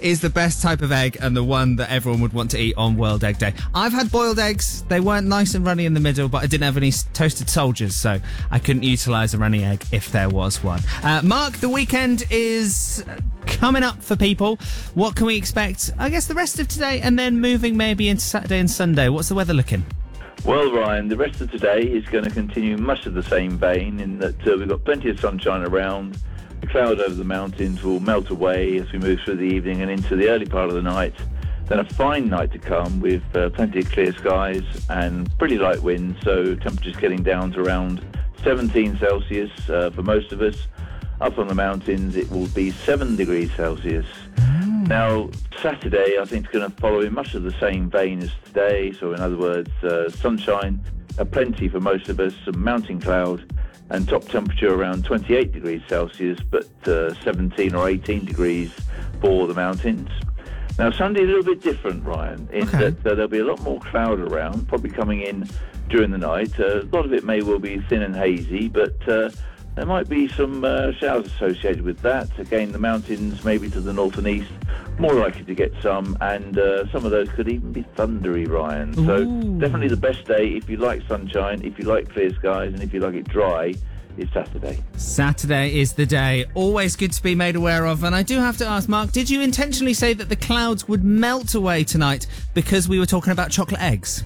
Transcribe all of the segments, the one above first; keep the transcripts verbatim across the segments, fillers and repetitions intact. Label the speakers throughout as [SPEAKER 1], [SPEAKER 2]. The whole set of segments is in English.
[SPEAKER 1] is the best type of egg and the one that everyone would want to eat on World Egg Day. I've had boiled eggs. They weren't nice and runny in the middle, but I didn't have any s- toasted soldiers, so I couldn't utilise a runny egg if there was one. Uh, Mark, the weekend is coming up for people. What can we expect, I guess, the rest of today and then moving maybe into Saturday and Sunday? What's the weather looking?
[SPEAKER 2] Well, Ryan, the rest of today is going to continue much of the same vein in that uh, we've got plenty of sunshine around. The cloud over the mountains will melt away as we move through the evening and into the early part of the night. Then a fine night to come with uh, plenty of clear skies and pretty light winds, so temperatures getting down to around seventeen Celsius uh, for most of us. Up on the mountains, it will be seven degrees Celsius. Now, Saturday, I think, is going to follow in much of the same vein as today. So, in other words, uh, sunshine, uh, plenty for most of us, some mountain cloud, and top temperature around twenty-eight degrees Celsius, but uh, seventeen or eighteen degrees for the mountains. Now, Sunday, a little bit different, Ryan, in
[SPEAKER 1] Okay.
[SPEAKER 2] that uh, there'll be a lot more cloud around, probably coming in during the night. Uh, a lot of it may well be thin and hazy, but uh, there might be some uh, showers associated with that. Again, the mountains, maybe to the north and east, more likely to get some, and uh, some of those could even be thundery, Ryan. So
[SPEAKER 1] Ooh.
[SPEAKER 2] definitely the best day if you like sunshine, if you like clear skies, and if you like it dry, is Saturday.
[SPEAKER 1] Saturday is the day. Always good to be made aware of. And I do have to ask, Mark, did you intentionally say that the clouds would melt away tonight because we were talking about chocolate eggs?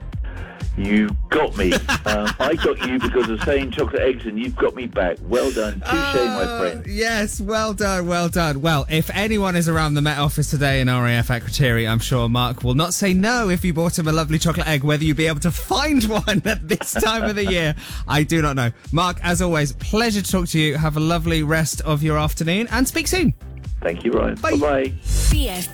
[SPEAKER 2] You got me. um, I got you because of saying chocolate eggs, and you've got me back. Well done. Touche, my friend.
[SPEAKER 1] Yes, well done, well done. Well, if anyone is around the Met Office today in R A F Akrotiri, I'm sure Mark will not say no if you bought him a lovely chocolate egg. Whether you'll be able to find one at this time of the year, I do not know. Mark, as always, pleasure to talk to you. Have a lovely rest of your afternoon and speak soon.
[SPEAKER 2] Thank you, Ryan.
[SPEAKER 1] Bye.
[SPEAKER 2] Bye-bye.
[SPEAKER 3] B F